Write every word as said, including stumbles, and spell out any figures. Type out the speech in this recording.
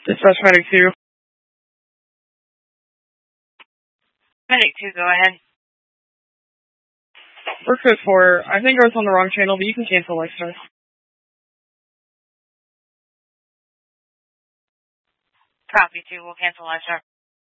Dispatch Medic two. Medic two, go ahead. Work code four. I think I was on the wrong channel, but you can cancel Lexstar. Copy two, we'll cancel Lexstar.